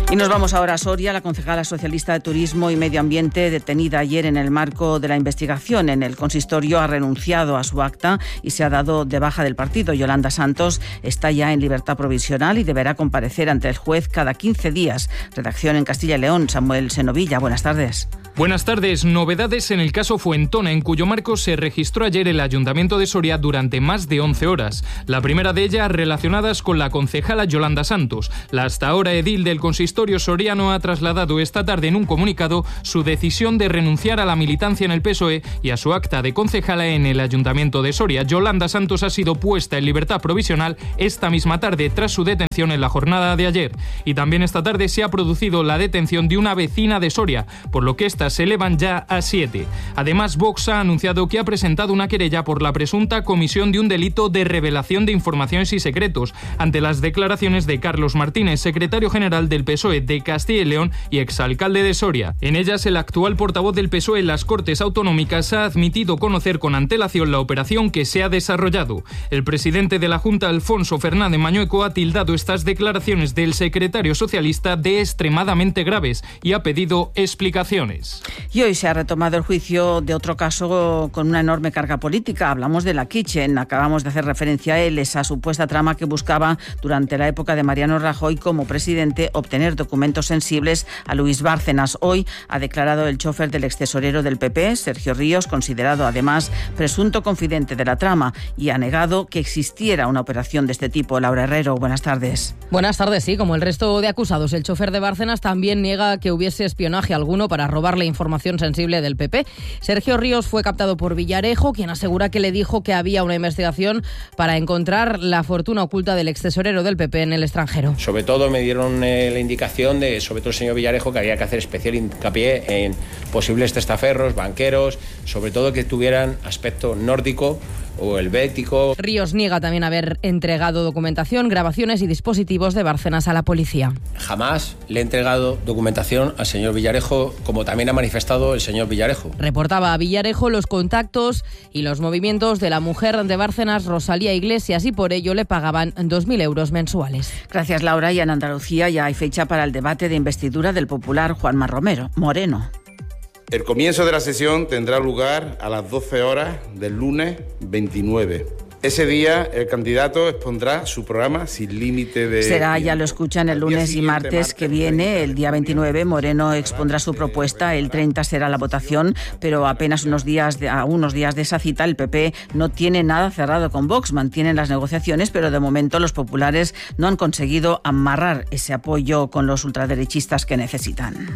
Speaker 4: Y nos vamos ahora a Soria. La concejala socialista de Turismo y Medio Ambiente, detenida ayer en el marco de la investigación en el consistorio, ha renunciado a su acta y se ha dado de baja del partido. Yolanda Santos está ya en libertad provisional y deberá comparecer ante el juez cada quince días. Redacción en Castilla y León, Samuel Senovilla. Buenas tardes.
Speaker 14: Buenas tardes. Novedades en el caso Fuentona, en cuyo marco se registró ayer el Ayuntamiento de Soria durante más de once horas. La primera de ellas relacionadas con la concejala Yolanda Santos. La hasta ahora edil del consistorio soriano ha trasladado esta tarde en un comunicado su decisión de renunciar a la militancia en el P S O E y a su acta de concejala en el Ayuntamiento de Soria. Yolanda Santos ha sido puesta en libertad provisional esta misma tarde tras su detención en la jornada de ayer. Y también esta tarde se ha producido la detención de una vecina de Soria, por lo que esta se elevan ya a siete. Además, Vox ha anunciado que ha presentado una querella por la presunta comisión de un delito de revelación de informaciones y secretos ante las declaraciones de Carlos Martínez, secretario general del P S O E de Castilla y León y exalcalde de Soria. En ellas, el actual portavoz del P S O E en las Cortes Autonómicas ha admitido conocer con antelación la operación que se ha desarrollado. El presidente de la Junta, Alfonso Fernández Mañueco, ha tildado estas declaraciones del secretario socialista de extremadamente graves y ha pedido explicaciones.
Speaker 4: Y hoy se ha retomado el juicio de otro caso con una enorme carga política. Hablamos de la Kitchen. Acabamos de hacer referencia a él, esa supuesta trama que buscaba durante la época de Mariano Rajoy como presidente obtener documentos sensibles a Luis Bárcenas. Hoy ha declarado el chofer del extesorero del P P, Sergio Ríos, considerado además presunto confidente de la trama, y ha negado que existiera una operación de este tipo. Laura Herrero, buenas tardes.
Speaker 15: Buenas tardes, sí. Como el resto de acusados, el chofer de Bárcenas también niega que hubiese espionaje alguno para robarle información sensible del P P. Sergio Ríos fue captado por Villarejo, quien asegura que le dijo que había una investigación para encontrar la fortuna oculta del extesorero del P P en el extranjero.
Speaker 16: Sobre todo me dieron eh, la indicación de, sobre todo el señor Villarejo, que había que hacer especial hincapié en posibles testaferros, banqueros, sobre todo que tuvieran aspecto nórdico o helvético.
Speaker 15: Ríos niega también haber entregado documentación, grabaciones y dispositivos de Bárcenas a la policía.
Speaker 16: Jamás le he entregado documentación al señor Villarejo, como también ha manifestado el señor Villarejo.
Speaker 15: Reportaba a Villarejo los contactos y los movimientos de la mujer de Bárcenas, Rosalía Iglesias, y por ello le pagaban dos mil euros mensuales.
Speaker 4: Gracias, Laura. Y en Andalucía ya hay fecha para el debate de investidura del popular Juanma Romero Moreno.
Speaker 17: El comienzo de la sesión tendrá lugar a las doce horas del lunes veintinueve. Ese día el candidato expondrá su programa sin límite de...
Speaker 4: Será, ya lo escuchan, el lunes y martes, martes que viene. El día veintinueve Moreno expondrá su propuesta, el treinta será la votación, pero apenas unos días de, a unos días de esa cita el P P no tiene nada cerrado con Vox. Mantienen las negociaciones, pero de momento los populares no han conseguido amarrar ese apoyo con los ultraderechistas que necesitan.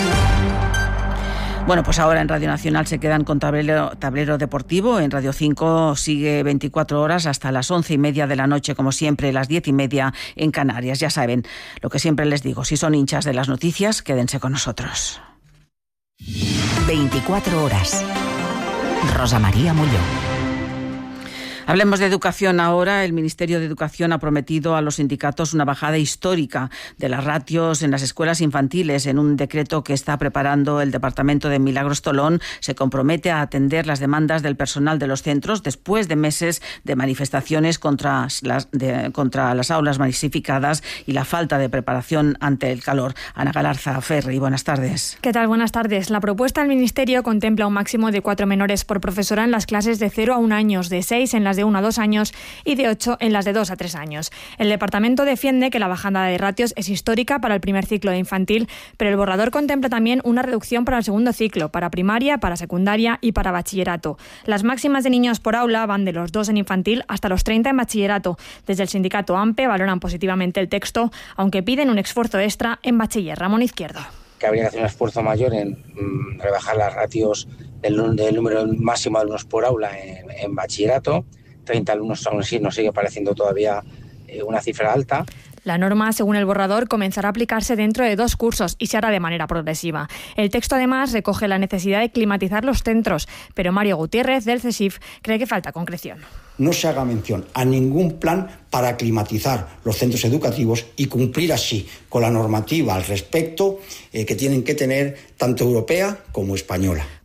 Speaker 4: Bueno, pues ahora en Radio Nacional se quedan con tablero, tablero deportivo. En Radio cinco sigue veinticuatro horas hasta las once y media de la noche, como siempre, las diez y media en Canarias. Ya saben, lo que siempre les digo, si son hinchas de las noticias, quédense con nosotros.
Speaker 13: veinticuatro horas. Rosa María Mulló.
Speaker 4: Hablemos de educación ahora. El Ministerio de Educación ha prometido a los sindicatos una bajada histórica de las ratios en las escuelas infantiles. En un decreto que está preparando el Departamento de Milagros Tolón, se compromete a atender las demandas del personal de los centros después de meses de manifestaciones contra las, de, contra las aulas masificadas y la falta de preparación ante el calor. Ana Galarza Ferri, buenas tardes.
Speaker 18: ¿Qué tal? Buenas tardes. La propuesta del Ministerio contempla un máximo de cuatro menores por profesora en las clases de cero a un año, de seis en las de uno a dos años y de ocho en las de dos a tres años. El departamento defiende que la bajada de ratios es histórica para el primer ciclo de infantil, pero el borrador contempla también una reducción para el segundo ciclo, para primaria, para secundaria y para bachillerato. Las máximas de niños por aula van de los dos en infantil hasta los treinta en bachillerato. Desde el sindicato AMPE valoran positivamente el texto, aunque piden un esfuerzo extra en bachiller. Ramón Izquierdo.
Speaker 19: Que habría que hacer un esfuerzo mayor en mmm, rebajar las ratios del, del número máximo de alumnos por aula en, en bachillerato. treinta alumnos aún así nos sigue pareciendo todavía eh, una cifra alta.
Speaker 18: La norma, según el borrador, comenzará a aplicarse dentro de dos cursos y se hará de manera progresiva. El texto, además, recoge la necesidad de climatizar los centros, pero Mario Gutiérrez, del CESIF, cree que falta concreción.
Speaker 20: No se haga mención a ningún plan para climatizar los centros educativos y cumplir así con la normativa al respecto eh, que tienen que tener tanto europea como española.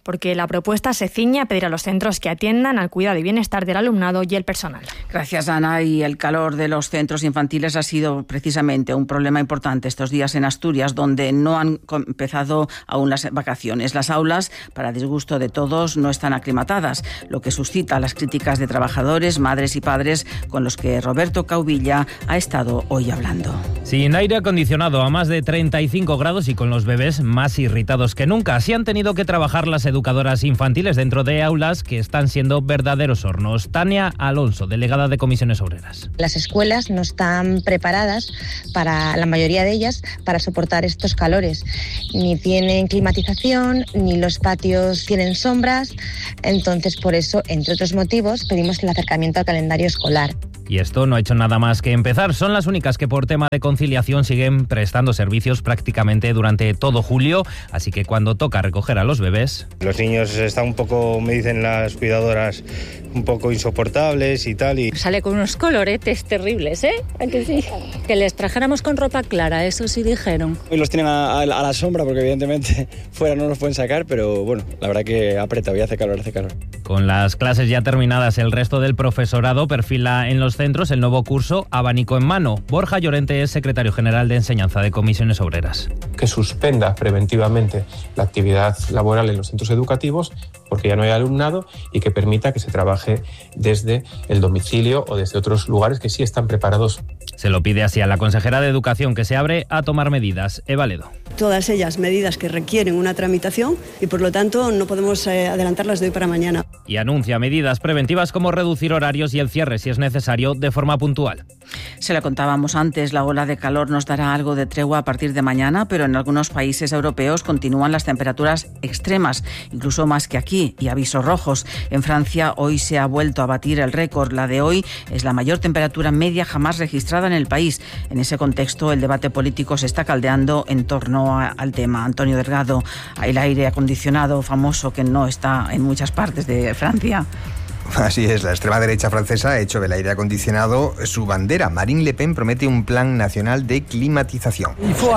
Speaker 18: porque la propuesta se ciñe a pedir a los centros que atiendan al cuidado y bienestar del alumnado y el personal.
Speaker 4: Gracias, Ana. Y el calor de los centros infantiles ha sido precisamente un problema importante estos días en Asturias, donde no han empezado aún las vacaciones. Las aulas, para disgusto de todos, no están aclimatadas, lo que suscita las críticas de trabajadores, madres y padres con los que Roberto Cauvilla ha estado hoy hablando.
Speaker 21: Sin aire acondicionado a más de treinta y cinco grados y con los bebés más irritados que nunca, así han tenido que trabajar las educadoras infantiles dentro de aulas que están siendo verdaderos hornos. Tania Alonso, delegada de Comisiones Obreras.
Speaker 22: Las escuelas no están preparadas, para la mayoría de ellas, para soportar estos calores. Ni tienen climatización, ni los patios tienen sombras. Entonces, por eso, entre otros motivos, pedimos el acercamiento al calendario escolar.
Speaker 21: Y esto no ha hecho nada más que empezar. Son las únicas que por tema de conciliación siguen prestando servicios prácticamente durante todo julio. Así que cuando toca recoger a los bebés...
Speaker 23: Los niños están un poco, me dicen las cuidadoras, un poco insoportables y tal. Y...
Speaker 24: Sale con unos coloretes terribles, ¿eh? ¿A que sí? Que les trajéramos con ropa clara, eso sí dijeron.
Speaker 25: Hoy los tienen a, a, a la sombra porque evidentemente fuera no los pueden sacar, pero bueno, la verdad que aprieta, hoy hace calor, hace calor.
Speaker 21: Con las clases ya terminadas, el resto del profesorado perfila en los centros el nuevo curso Abanico en Mano. Borja Llorente es secretario general de Enseñanza de Comisiones Obreras.
Speaker 26: Que suspenda preventivamente la actividad laboral en los centros educativos porque ya no hay alumnado y que permita que se trabaje desde el domicilio o desde otros lugares que sí están preparados.
Speaker 21: Se lo pide así a la consejera de Educación, que se abre a tomar medidas. Eva Ledo.
Speaker 27: Todas ellas medidas que requieren una tramitación y por lo tanto no podemos eh, adelantarlas de hoy para mañana.
Speaker 21: Y anuncia medidas preventivas como reducir horarios y el cierre, si es necesario, de forma puntual.
Speaker 4: Se lo contábamos antes, la ola de calor nos dará algo de tregua a partir de mañana, pero en algunos países europeos continúan las temperaturas extremas, incluso más que aquí, y avisos rojos. En Francia hoy se ha vuelto a batir el récord. La de hoy es la mayor temperatura media jamás registrada en el país. En ese contexto, el debate político se está caldeando en torno a, al tema. Antonio Delgado, el aire acondicionado famoso que no está en muchas partes de Francia.
Speaker 28: Así es, la extrema derecha francesa ha hecho del aire acondicionado su bandera. Marine Le Pen promete un plan nacional de climatización.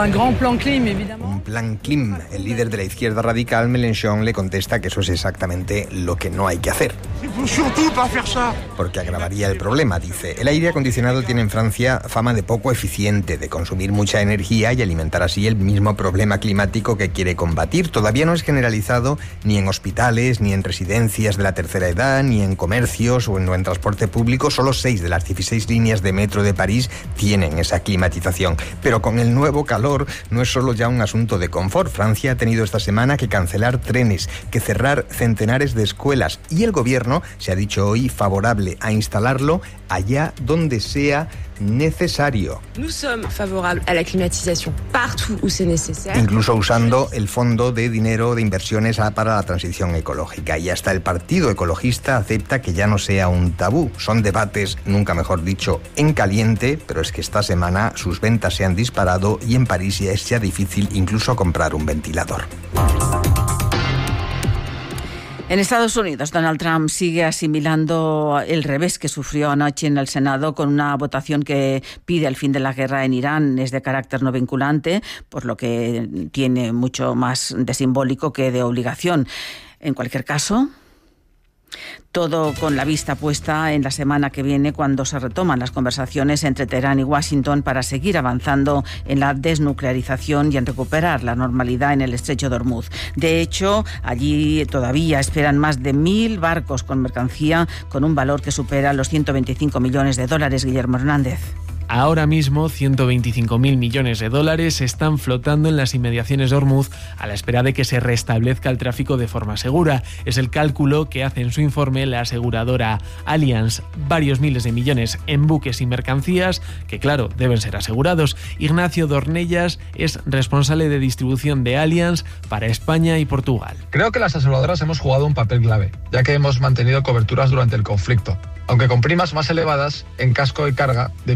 Speaker 28: Un plan clim. El líder de la izquierda radical, Mélenchon, le contesta que eso es exactamente lo que no hay que hacer. Porque agravaría el problema, dice. El aire acondicionado tiene en Francia fama de poco eficiente, de consumir mucha energía y alimentar así el mismo problema climático que quiere combatir. Todavía no es generalizado ni en hospitales, ni en residencias de la tercera edad, ni en comercios o en, en transporte público. Solo seis de las dieciséis líneas de metro de París tienen esa climatización. Pero con el nuevo calor no es solo ya un asunto de confort. Francia ha tenido esta semana que cancelar trenes, que cerrar centenares de escuelas y el gobierno se ha dicho hoy favorable a instalarlo allá donde sea necesario.
Speaker 29: Nous sommes favorables à la climatisation partout où c'est nécessaire.
Speaker 28: Incluso usando el fondo de dinero de inversiones para la transición ecológica. Y hasta el Partido Ecologista acepta que ya no sea un tabú. Son debates, nunca mejor dicho, en caliente, pero es que esta semana sus ventas se han disparado y en París ya es ya difícil incluso comprar un ventilador.
Speaker 4: En Estados Unidos, Donald Trump sigue asimilando el revés que sufrió anoche en el Senado con una votación que pide el fin de la guerra en Irán. Es de carácter no vinculante, por lo que tiene mucho más de simbólico que de obligación. En cualquier caso, todo con la vista puesta en la semana que viene, cuando se retoman las conversaciones entre Teherán y Washington para seguir avanzando en la desnuclearización y en recuperar la normalidad en el estrecho de Hormuz. De hecho, allí todavía esperan más de mil barcos con mercancía con un valor que supera los ciento veinticinco millones de dólares. Guillermo Hernández.
Speaker 30: Ahora mismo, ciento veinticinco mil millones de dólares están flotando en las inmediaciones de Hormuz a la espera de que se restablezca el tráfico de forma segura. Es el cálculo que hace en su informe la aseguradora Allianz. Varios miles de millones en buques y mercancías que, claro, deben ser asegurados. Ignacio Dornellas es responsable de distribución de Allianz para España y Portugal.
Speaker 31: Creo que las aseguradoras hemos jugado un papel clave, ya que hemos mantenido coberturas durante el conflicto, aunque con primas más elevadas en casco y carga debido a un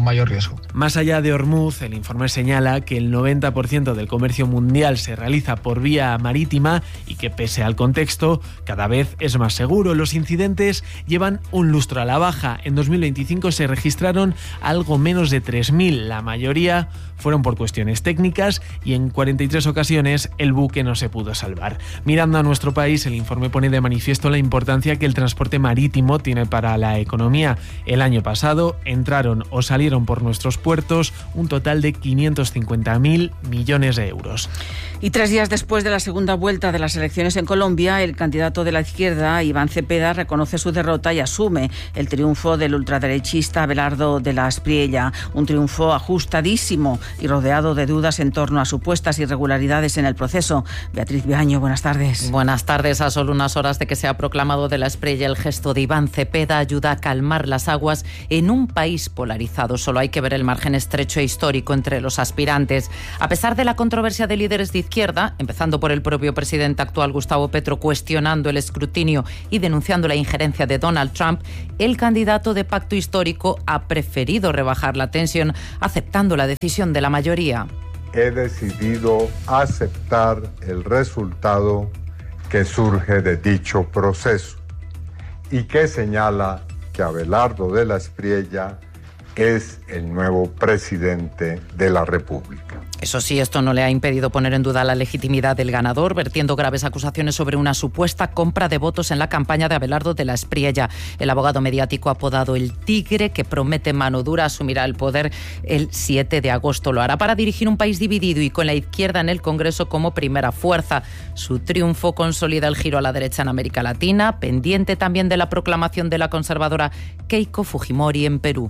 Speaker 31: mayor riesgo.
Speaker 30: Más allá de Hormuz, el informe señala que el noventa por ciento del comercio mundial se realiza por vía marítima y que, pese al contexto, cada vez es más seguro. Los incidentes llevan un lustro a la baja. En dos mil veinticinco se registraron algo menos de tres mil. La mayoría fueron por cuestiones técnicas y en cuarenta y tres ocasiones el buque no se pudo salvar. Mirando a nuestro país, el informe pone de manifiesto la importancia que el transporte marítimo tiene para la economía. El año pasado entraron o salieron por nuestros puertos un total de quinientos cincuenta mil millones de euros.
Speaker 4: Y tres días después de la segunda vuelta de las elecciones en Colombia, el candidato de la izquierda, Iván Cepeda, reconoce su derrota y asume el triunfo del ultraderechista Abelardo de la Espriella. Un triunfo ajustadísimo y rodeado de dudas en torno a supuestas irregularidades en el proceso. Beatriz Viaño, buenas tardes.
Speaker 1: Buenas tardes. A solo unas horas de que se ha proclamado de la Espriella, el gesto de Iván Cepeda ayuda a calmar las aguas en un país polarizado. Solo hay que ver el margen estrecho e histórico entre los aspirantes. A pesar de la controversia de líderes de izquierda, empezando por el propio presidente actual Gustavo Petro cuestionando el escrutinio y denunciando la injerencia de Donald Trump, el candidato de Pacto Histórico ha preferido rebajar la tensión, aceptando la decisión de la mayoría.
Speaker 2: He decidido aceptar el resultado que surge de dicho proceso y que señala que Abelardo de la Espriella es el nuevo presidente de la República.
Speaker 1: Eso sí, esto no le ha impedido poner en duda la legitimidad del ganador, vertiendo graves acusaciones sobre una supuesta compra de votos en la campaña de Abelardo de la Espriella. El abogado mediático apodado El Tigre, que promete mano dura, asumirá el poder el siete de agosto. Lo hará para dirigir un país dividido y con la izquierda en el Congreso como primera fuerza. Su triunfo consolida el giro a la derecha en América Latina, pendiente también de la proclamación de la conservadora Keiko Fujimori en Perú.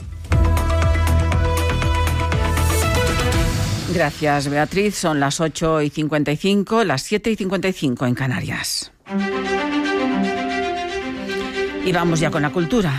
Speaker 4: Gracias, Beatriz. Son las ocho y cincuenta y cinco, las siete y cincuenta y cinco en Canarias. Y vamos ya con la cultura.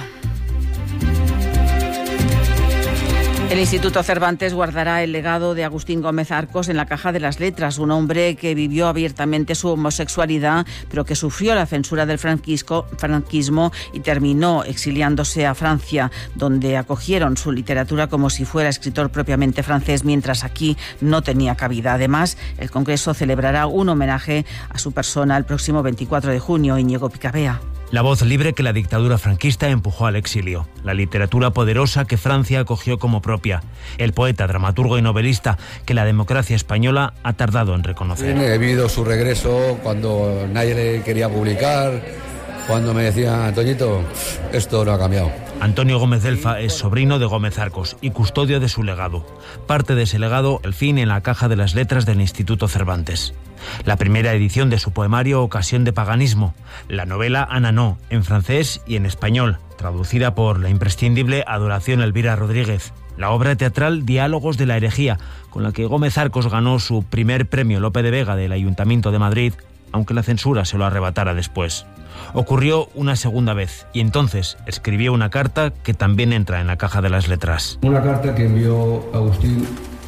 Speaker 4: El Instituto Cervantes guardará el legado de Agustín Gómez Arcos en la caja de las letras, un hombre que vivió abiertamente su homosexualidad, pero que sufrió la censura del franquisco, franquismo y terminó exiliándose a Francia, donde acogieron su literatura como si fuera escritor propiamente francés, mientras aquí no tenía cabida. Además, el Congreso celebrará un homenaje a su persona el próximo veinticuatro de junio, Íñigo Picabea.
Speaker 3: La voz libre que la dictadura franquista empujó al exilio. La literatura poderosa que Francia acogió como propia. El poeta, dramaturgo y novelista que la democracia española ha tardado en reconocer.
Speaker 5: He vivido su regreso cuando nadie le quería publicar, cuando me decían, Antoñito, esto no ha cambiado.
Speaker 3: Antonio Gómez Delfa es sobrino de Gómez Arcos y custodio de su legado. Parte de ese legado, el fin en la caja de las letras del Instituto Cervantes. La primera edición de su poemario Ocasión de Paganismo, la novela Ananó, en francés y en español, traducida por la imprescindible Adoración Elvira Rodríguez. La obra teatral Diálogos de la herejía, con la que Gómez Arcos ganó su primer premio Lope de Vega del Ayuntamiento de Madrid, aunque la censura se lo arrebatara después. Ocurrió una segunda vez y entonces escribió una carta que también entra en la caja de las letras.
Speaker 5: Una carta que envió Agustín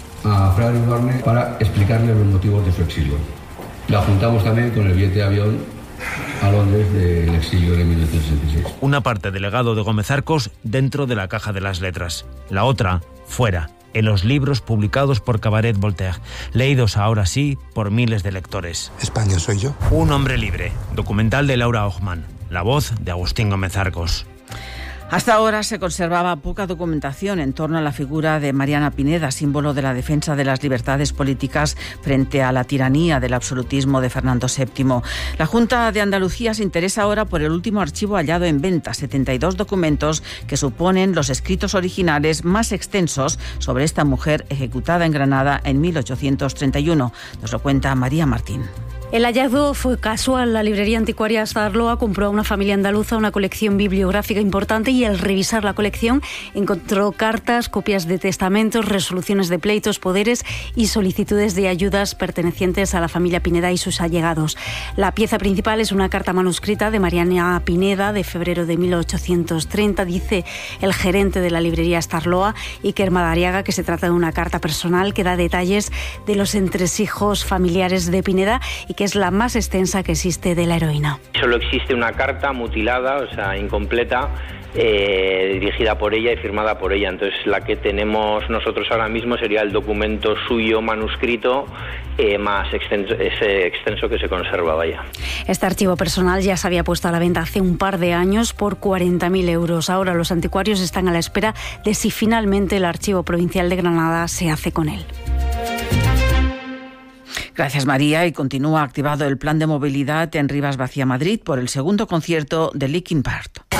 Speaker 5: a Fra Ugarne para explicarle los motivos de su exilio. La juntamos también con el billete de avión a Londres del exilio de mil novecientos sesenta y seis.
Speaker 3: Una parte del legado de Gómez Arcos dentro de la caja de las letras. La otra, fuera, en los libros publicados por Cabaret Voltaire, leídos ahora sí por miles de lectores.
Speaker 5: España soy yo.
Speaker 3: Un hombre libre, documental de Laura Hochman, la voz de Agustín Gómez Arcos.
Speaker 4: Hasta ahora se conservaba poca documentación en torno a la figura de Mariana Pineda, símbolo de la defensa de las libertades políticas frente a la tiranía del absolutismo de Fernando séptimo. La Junta de Andalucía se interesa ahora por el último archivo hallado en venta, setenta y dos documentos que suponen los escritos originales más extensos sobre esta mujer ejecutada en Granada en mil ochocientos treinta y uno. Nos lo cuenta María Martín.
Speaker 6: El hallazgo fue casual. La librería anticuaria Starloa compró a una familia andaluza una colección bibliográfica importante y al revisar la colección encontró cartas, copias de testamentos, resoluciones de pleitos, poderes y solicitudes de ayudas pertenecientes a la familia Pineda y sus allegados. La pieza principal es una carta manuscrita de Mariana Pineda de febrero de mil ochocientos treinta. Dice el gerente de la librería Starloa, Iker Madariaga, que se trata de una carta personal que da detalles de los entresijos familiares de Pineda y que que es la más extensa que existe de la heroína.
Speaker 7: Solo existe una carta mutilada, o sea, incompleta, Eh, dirigida por ella y firmada por ella. Entonces la que tenemos nosotros ahora mismo sería el documento suyo manuscrito eh, más extenso, ese extenso que se conserva, vaya.
Speaker 6: Este archivo personal ya se había puesto a la venta hace un par de años por cuarenta mil euros. Ahora los anticuarios están a la espera de si finalmente el Archivo Provincial de Granada se hace con él.
Speaker 4: Gracias, María. Y continúa activado el plan de movilidad en Rivas Vacía, Madrid, por el segundo concierto de Linkin Park.